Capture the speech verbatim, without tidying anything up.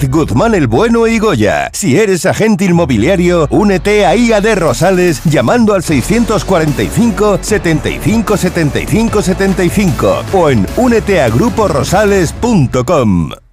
López, Guzmán el Bueno y Goya. Si eres agente inmobiliario, únete a I A D Rosales llamando al seiscientos cuarenta y cinco, setenta y cinco, setenta y cinco, setenta y cinco o en únete a grupo rosales punto com.